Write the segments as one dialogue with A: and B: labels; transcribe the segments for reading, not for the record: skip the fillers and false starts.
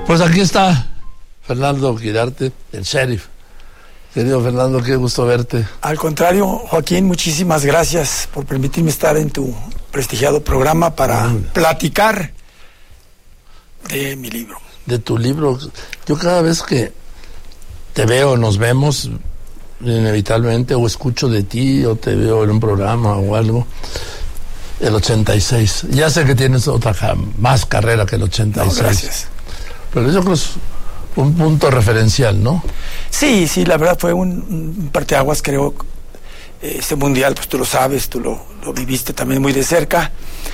A: Pues aquí está Fernando Quirarte, el sheriff. Querido Fernando, qué gusto verte.
B: Al contrario, Joaquín, muchísimas gracias por permitirme estar en tu prestigiado programa para platicar de mi libro.
A: De tu libro. Yo cada vez que te veo, nos vemos, inevitablemente, o escucho de ti, o te veo en un programa o algo, el 86. Ya sé que tienes otra más carrera que el 86.
B: No, gracias.
A: Pero yo creo que es un punto referencial, ¿no?
B: Sí, la verdad fue un parteaguas, creo. Este mundial, pues tú lo sabes, tú lo viviste también muy de cerca.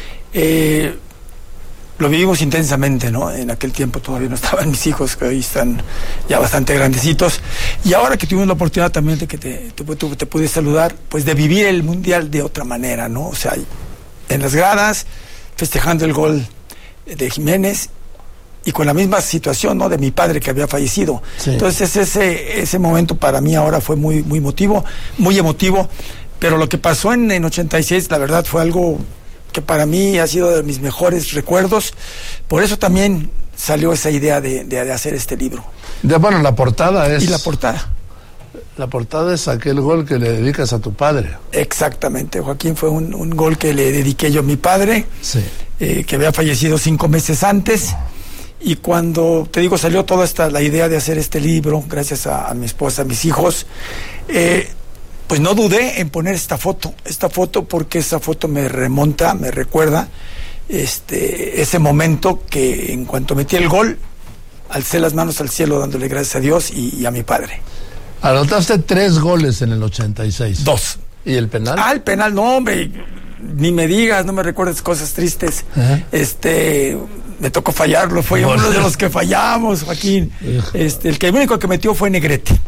B: Lo vivimos intensamente, ¿no? En aquel tiempo todavía no estaban mis hijos, que hoy están ya bastante grandecitos. Y ahora que tuvimos la oportunidad también de que te pude saludar, pues de vivir el mundial de otra manera, ¿no? O sea, en las gradas, festejando el gol de Jiménez, y con la misma situación, ¿no?, de mi padre que había fallecido. Sí. Entonces ese momento para mí ahora fue muy emotivo, pero lo que pasó en 86, la verdad, fue algo que para mí ha sido de mis mejores recuerdos. Por eso también salió esa idea de hacer este libro.
A: Bueno, la portada es...
B: Y la portada.
A: La portada es aquel gol que le dedicas a tu padre.
B: Exactamente, Joaquín, fue un gol que le dediqué yo a mi padre,
A: sí.
B: Que había fallecido 5 meses antes. Y cuando, te digo, salió toda la idea de hacer este libro, gracias a mi esposa, a mis hijos, pues no dudé en poner esta foto porque esa foto me recuerda ese momento que en cuanto metí el gol, alcé las manos al cielo dándole gracias a Dios y a mi padre.
A: Anotaste 3 goles en el 86.
B: 2.
A: ¿Y el penal?
B: El penal, no, hombre, ni me digas, no me recuerdes cosas tristes. Me tocó fallarlo, fue uno de los que fallamos, Joaquín. El único que metió fue Negrete,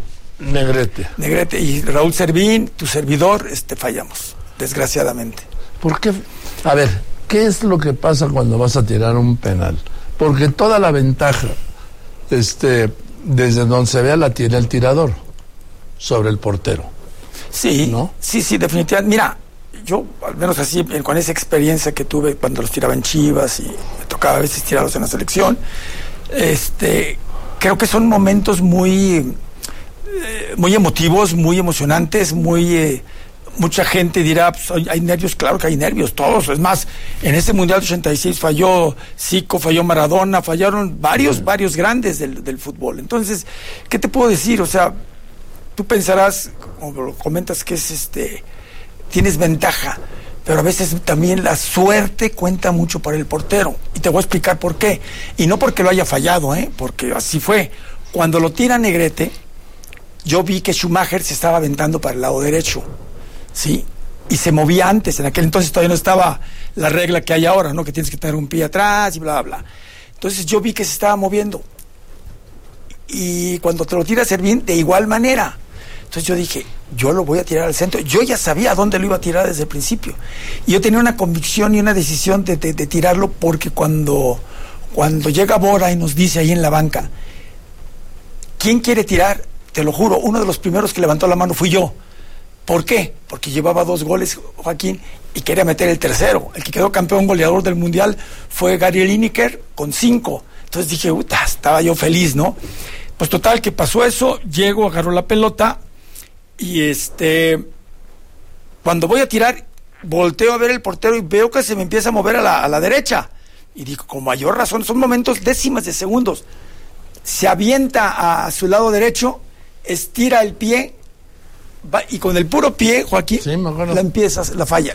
B: y Raúl Servín, tu servidor, fallamos, desgraciadamente.
A: ¿Por qué? A ver, ¿qué es lo que pasa cuando vas a tirar un penal? Porque toda la ventaja, desde donde se vea, la tiene el tirador sobre el portero.
B: Sí,
A: ¿no? Sí,
B: definitivamente. Mira, yo, al menos así, con esa experiencia que tuve cuando los tiraba en Chivas y me tocaba a veces tirarlos en la selección, creo que son momentos muy emotivos, muy emocionantes, mucha gente dirá, pues, hay nervios, claro que hay nervios, todos. Es más, en ese Mundial de 86 falló Zico, falló Maradona, fallaron varios grandes del fútbol. Entonces, ¿qué te puedo decir? O sea, tú pensarás, como lo comentas, que es tienes ventaja, pero a veces también la suerte cuenta mucho para el portero, y te voy a explicar por qué. Y no porque lo haya fallado, porque así fue. Cuando lo tira Negrete, yo vi que Schumacher se estaba aventando para el lado derecho, ¿sí? Y se movía antes. En aquel entonces todavía no estaba la regla que hay ahora, ¿no?, que tienes que tener un pie atrás y bla, bla. Entonces yo vi que se estaba moviendo, y cuando te lo tira Servín, de igual manera. Entonces yo dije, yo lo voy a tirar al centro. Yo ya sabía dónde lo iba a tirar desde el principio. Y yo tenía una convicción y una decisión de tirarlo, porque cuando llega Bora y nos dice ahí en la banca, ¿quién quiere tirar? Te lo juro, uno de los primeros que levantó la mano fui yo. ¿Por qué? Porque llevaba 2 goles, Joaquín, y quería meter el tercero. El que quedó campeón goleador del Mundial fue Gary Lineker con 5. Entonces dije, estaba yo feliz, ¿no? Pues total, que pasó eso, llego, agarro la pelota, y cuando voy a tirar, volteo a ver el portero y veo que se me empieza a mover a la derecha. Y digo, con mayor razón, son momentos, décimas de segundos. Se avienta a su lado derecho, estira el pie, va, y con el puro pie, Joaquín,
A: sí,
B: la falla,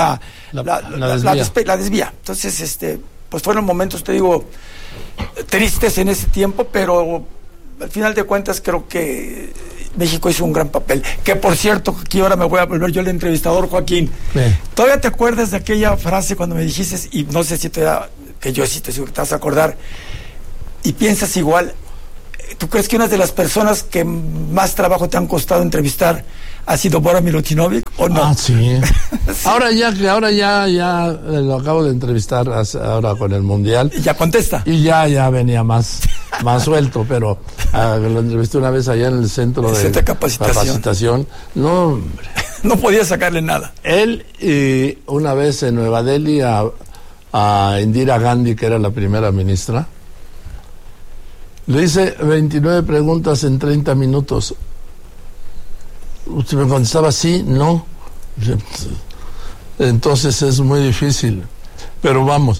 B: la desvía. Entonces, pues fueron momentos, te digo, tristes en ese tiempo, pero al final de cuentas creo que México hizo un gran papel. Que por cierto, aquí ahora me voy a volver yo el entrevistador, Joaquín. Sí. ¿Todavía te acuerdas de aquella frase cuando me dijiste, y no sé si que yo sí te vas a acordar, y piensas igual? ¿Tú crees que una de las personas que más trabajo te han costado entrevistar ha sido Bora Milutinovic o no?
A: Sí. Sí. Ahora ya lo acabo de entrevistar ahora con el Mundial.
B: ¿Y ya contesta?
A: Y ya venía más suelto, pero lo entrevisté una vez allá en el centro de capacitación. No, hombre.
B: No podía sacarle nada.
A: Él, y una vez en Nueva Delhi a Indira Gandhi, que era la primera ministra, Le hice 29 preguntas en 30 minutos. Usted me contestaba sí, no. Entonces es muy difícil. Pero vamos,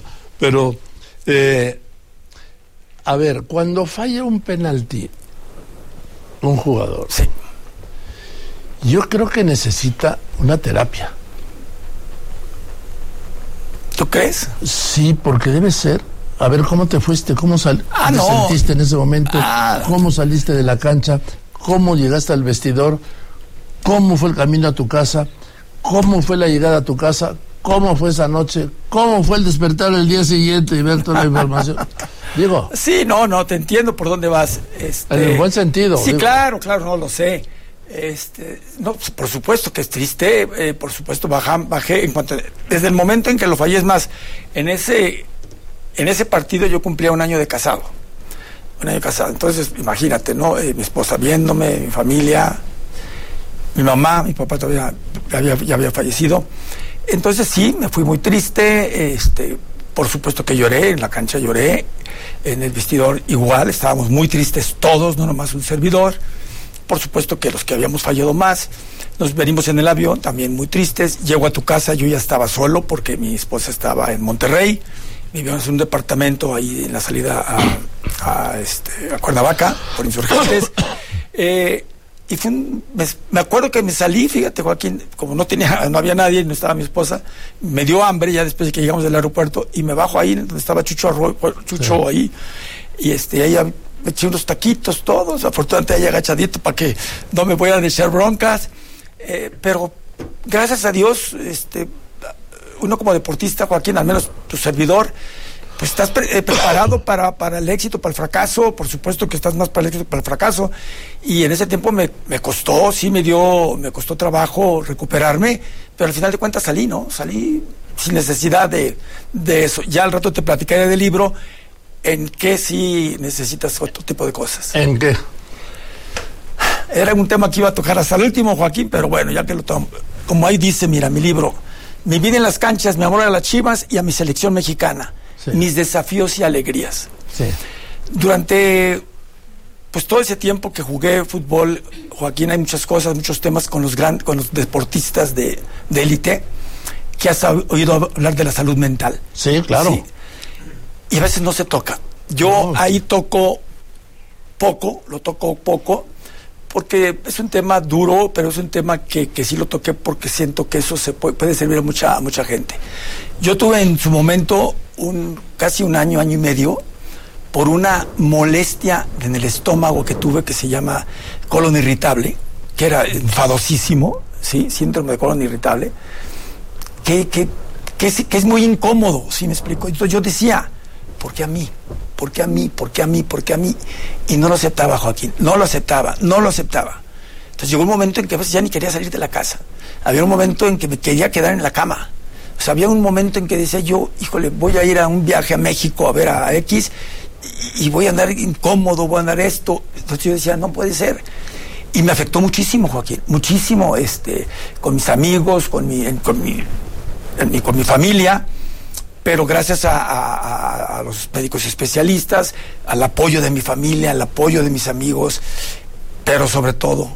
A: a ver, cuando falla un penalti un jugador,
B: Sí.
A: yo creo que necesita una terapia.
B: ¿Tú crees?
A: Sí, porque debe ser. A ver, ¿cómo te fuiste? ¿Cómo te sentiste en ese momento? ¿Cómo saliste de la cancha? ¿Cómo llegaste al vestidor? ¿Cómo fue el camino a tu casa? ¿Cómo fue la llegada a tu casa? ¿Cómo fue esa noche? ¿Cómo fue el despertar el día siguiente y ver toda la información? Digo.
B: Sí, no, te entiendo por dónde vas.
A: En el buen sentido.
B: Sí,
A: digo.
B: claro, no lo sé. No, por supuesto que es triste, por supuesto bajé desde el momento en que lo fallé. Es más, en ese partido yo cumplía un año de casado. Entonces, imagínate, ¿no? Mi esposa viéndome, mi familia, mi mamá, mi papá todavía ya había fallecido. Entonces sí, me fui muy triste, por supuesto que lloré, en la cancha lloré, en el vestidor igual, estábamos muy tristes todos, no nomás un servidor. Por supuesto que los que habíamos fallado más, nos venimos en el avión, también muy tristes. Llego a tu casa, yo ya estaba solo porque mi esposa estaba en Monterrey, vivíamos en un departamento ahí en la salida a Cuernavaca, por Insurgentes. Y me acuerdo que me salí, fíjate, Joaquín, como no había nadie, no estaba mi esposa, me dio hambre ya después de que llegamos del aeropuerto, y me bajo ahí donde estaba Chucho sí. Ahí, y ahí me eché unos taquitos todos, afortunadamente ahí agachadito para que no me vayan a echar broncas, pero gracias a Dios, uno como deportista, Joaquín, al menos tu servidor, pues estás preparado para el éxito, para el fracaso. Por supuesto que estás más para el éxito que para el fracaso, y en ese tiempo me costó, sí me costó trabajo recuperarme, pero al final de cuentas salí sin necesidad de eso. Ya al rato te platicaré del libro en que sí necesitas otro tipo de cosas.
A: ¿En qué?
B: Era un tema que iba a tocar hasta el último, Joaquín, pero bueno, ya que lo tomo, como ahí dice, mira, mi libro: mi vida en las canchas, mi amor a las Chivas y a mi selección mexicana. Sí. Mis desafíos y alegrías.
A: Sí.
B: Durante todo ese tiempo que jugué fútbol, Joaquín, hay muchas cosas, muchos temas con los deportistas de élite, que has oído hablar de la salud mental.
A: Sí, claro. Sí.
B: Y a veces no se toca. Yo ahí toco poco, porque es un tema duro, pero es un tema que sí lo toqué porque siento que eso puede servir a mucha gente. Yo tuve en su momento casi un año y medio, por una molestia en el estómago que tuve, que se llama colon irritable, que era enfadosísimo, ¿sí? Síndrome de colon irritable, que es muy incómodo, ¿sí me explico? Entonces yo decía, ¿por qué a mí? ¿Por qué a mí? ¿Por qué a mí? ¿Por qué a mí? Y no lo aceptaba, Joaquín, no lo aceptaba. Entonces llegó un momento en que a veces ya ni quería salir de la casa. Había un momento en que me quería quedar en la cama. O sea, había un momento en que decía yo, híjole, voy a ir a un viaje a México a ver a X y voy a andar incómodo, voy a andar esto. Entonces yo decía, no puede ser. Y me afectó muchísimo, Joaquín, muchísimo, con mis amigos, con mi familia, pero gracias a los médicos especialistas, al apoyo de mi familia, al apoyo de mis amigos, pero sobre todo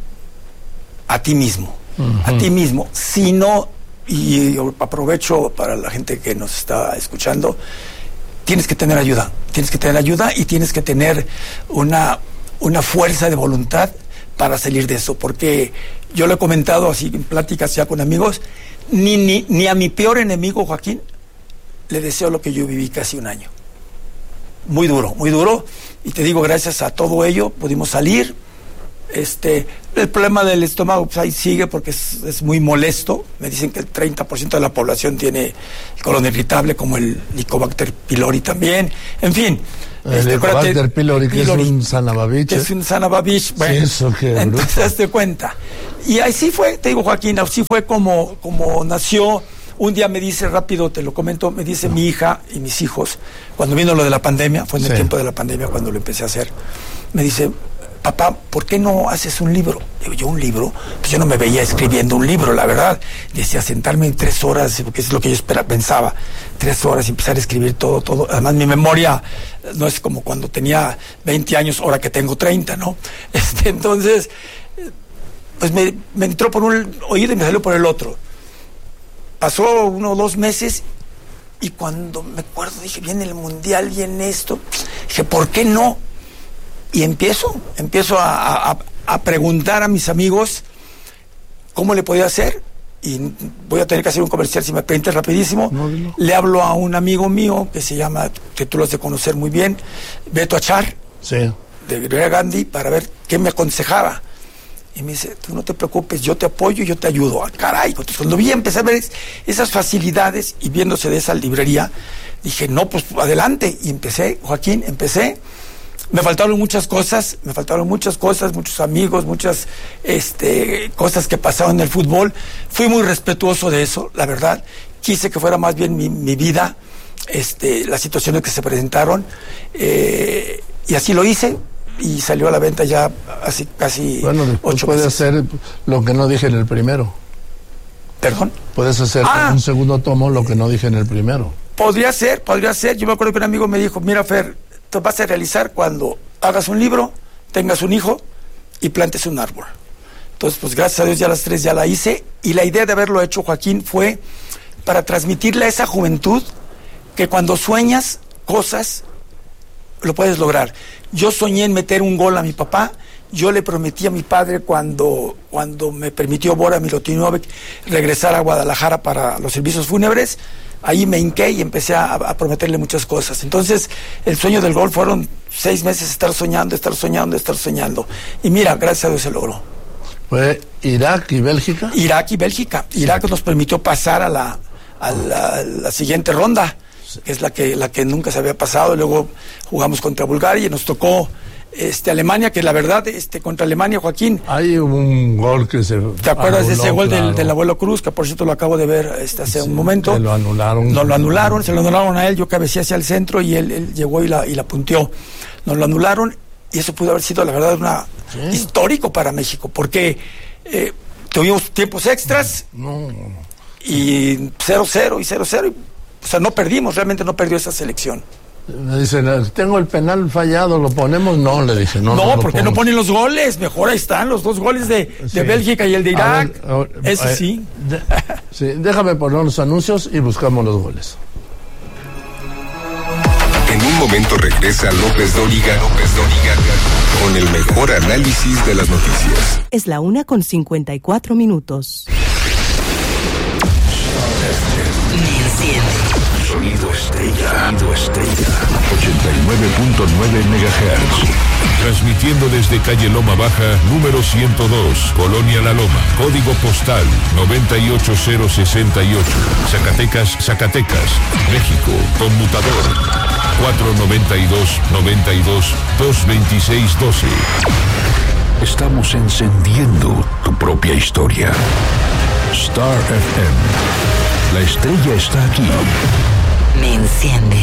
B: a ti mismo, a ti mismo. Si no, y aprovecho para la gente que nos está escuchando, tienes que tener ayuda y tienes que tener una fuerza de voluntad para salir de eso, porque yo lo he comentado así en pláticas ya con amigos, ni a mi peor enemigo, Joaquín, le deseo lo que yo viví casi un año. Muy duro, y te digo, gracias a todo ello pudimos salir. El problema del estómago, pues ahí sigue, porque es muy molesto. Me dicen que el 30% de la población tiene el colon irritable, como el Helicobacter pylori también. En fin.
A: El Helicobacter pylori, que es un Sanabavich.
B: Es un Sanabavich. Bueno,
A: sí, eso qué
B: entonces hazte cuenta. Y así fue, te digo, Joaquín, así fue como nació. Un día me dice, rápido te lo comento, me dice mi hija y mis hijos, cuando vino lo de la pandemia, fue en el tiempo de la pandemia cuando lo empecé a hacer, me dice, papá, ¿por qué no haces un libro? Digo, ¿yo un libro? Pues yo no me veía escribiendo un libro, la verdad. Decía, sentarme en 3 horas, porque es lo que yo pensaba, 3 horas y empezar a escribir todo. Además, mi memoria no es como cuando tenía 20 años, ahora que tengo 30, ¿no? Entonces, pues me entró por un oído y me salió por el otro. Pasó 1 o 2 meses y cuando me acuerdo dije, viene el Mundial, viene esto. Dije, ¿por qué no? Y empiezo a preguntar a mis amigos cómo le podía hacer, y voy a tener que hacer un comercial si me permites rapidísimo. No. Le hablo a un amigo mío que se llama, que tú lo has de conocer muy bien, Beto Achar,
A: sí,
B: de Rivera Gandhi, para ver qué me aconsejaba. Y me dice, tú no te preocupes, yo te apoyo, yo te ayudo. Caray, entonces cuando empecé a ver esas facilidades y viéndose de esa librería, dije, no, pues adelante. Y empecé, Joaquín, me faltaron muchas cosas, muchos amigos, muchas cosas que pasaron en el fútbol. Fui muy respetuoso de eso, la verdad. Quise que fuera más bien mi vida, las situaciones que se presentaron, y así lo hice, y salió a la venta ya así casi 8 meses.
A: Bueno, puedes hacer lo que no dije en el primero.
B: ¿Perdón?
A: Puedes hacer un segundo tomo lo que no dije en el primero.
B: Podría ser. Yo me acuerdo que un amigo me dijo, mira, Fer, te vas a realizar cuando hagas un libro, tengas un hijo y plantes un árbol. Entonces, pues gracias a Dios ya las 3 ya la hice, y la idea de haberlo hecho, Joaquín, fue para transmitirle a esa juventud que cuando sueñas cosas, lo puedes lograr. Yo soñé en meter un gol a mi papá. Yo le prometí a mi padre cuando me permitió Bora Milutinovic regresar a Guadalajara para los servicios fúnebres. Ahí me hinqué y empecé a prometerle muchas cosas. Entonces, el sueño del gol fueron 6 meses estar soñando. Y mira, gracias a Dios se logró.
A: ¿Fue Irak y Bélgica?
B: Irak y Bélgica. Irak nos permitió pasar a la siguiente ronda, que es la que nunca se había pasado. Luego jugamos contra Bulgaria y nos tocó Alemania, que la verdad, contra Alemania, Joaquín,
A: hay un gol que se...
B: ¿Te acuerdas de ese gol del abuelo Cruz, que por cierto lo acabo de ver hace un momento?
A: Se lo anularon.
B: Se lo anularon a él. Yo cabeceé hacia el centro y él llegó y la punteó. Nos lo anularon, y eso pudo haber sido, la verdad, histórico para México, porque tuvimos tiempos extras. Y 0-0 y 0-0. O sea, no perdimos, realmente no perdió esa selección.
A: Me dicen, tengo el penal fallado, ¿lo ponemos? No, le dije, no.
B: No, ¿por qué no ponen los goles? Mejor ahí están los 2 goles de Bélgica y el de Irak. Eso sí.
A: Sí, déjame poner los anuncios y buscamos los goles.
C: En un momento regresa López Dóriga con el mejor análisis de las noticias.
D: Es la 1:54.
E: Sonido Estrella. 89.9 MHz.
F: Transmitiendo desde calle Loma Baja, número 102, Colonia La Loma. Código postal 98068. Zacatecas, México. Conmutador 492-92-226-12.
E: Estamos encendiendo tu propia historia. Star FM. La estrella está aquí.
D: Me enciende.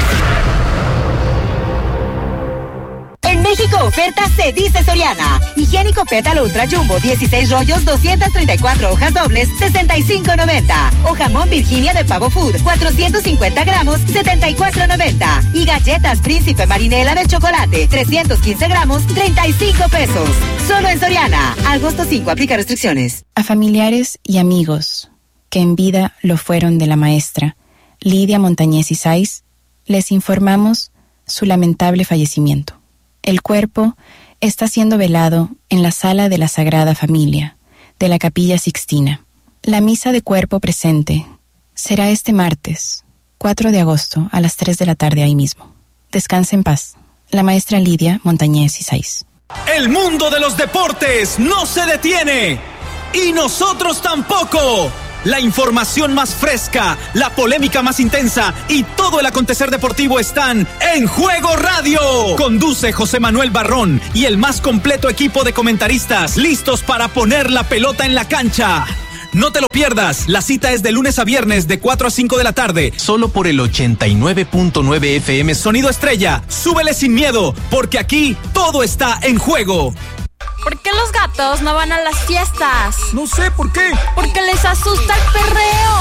D: En México, oferta se dice Soriana. Higiénico Pétalo Ultra Jumbo, 16 rollos, 234 hojas dobles, $65.90. O jamón Virginia de Pavo Food, 450 gramos, $74.90. Y galletas Príncipe Marinela de chocolate, 315 gramos, $35. Solo en Soriana. Agosto 5, aplica restricciones.
G: A familiares y amigos que en vida lo fueron de la maestra Lidia Montañez y Sáiz, les informamos su lamentable fallecimiento. El cuerpo está siendo velado en la sala de la Sagrada Familia de la Capilla Sixtina. La misa de cuerpo presente será este martes, 4 de agosto, a las 3 de la tarde ahí mismo. Descanse en paz. La maestra Lidia Montañez y Sáiz.
H: El mundo de los deportes no se detiene. Y nosotros tampoco. La información más fresca, la polémica más intensa y todo el acontecer deportivo están en Juego Radio. Conduce José Manuel Barrón y el más completo equipo de comentaristas listos para poner la pelota en la cancha. No te lo pierdas. La cita es de lunes a viernes de 4 a 5 de la tarde. Solo por el 89.9 FM Sonido Estrella. Súbele sin miedo, porque aquí todo está en juego.
I: ¿Por qué los gatos no van a las fiestas?
H: No sé, ¿por qué?
I: Porque les asusta el perreo.